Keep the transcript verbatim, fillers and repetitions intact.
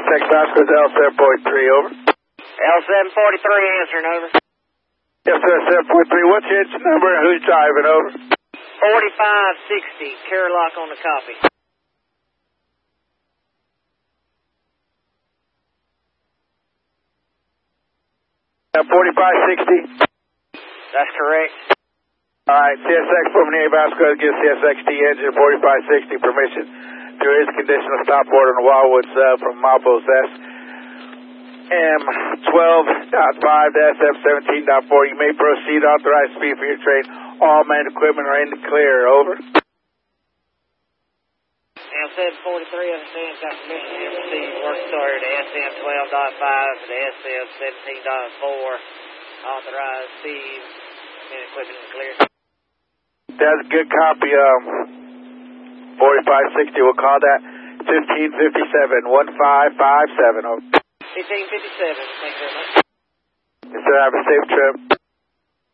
X Oscar L seven forty-three, over. L seven forty-three answering, over. Yes, sir, seven forty-three. What's your engine number and who's driving, over? forty-five sixty, Carlock on the copy. forty-five sixty? That's correct. Alright, C S X from Navy Vasco gives C S X T engine forty-five sixty permission to his conditional stop order on the Wildwoods uh, from Mapos S M twelve point five to S M seventeen point four. You may proceed authorized speed for your train. All manned equipment are in the clear, over. L seven forty-three, understand, got permission to proceed work started to S M twelve point five to the S M seventeen point four. Authorized speed and equipment in the clear. That's a good copy. Um, forty-five sixty, we'll call that fifteen fifty-seven, one five five seven. fifteen fifty-seven, thank you very much. Yes, sir, have a safe trip.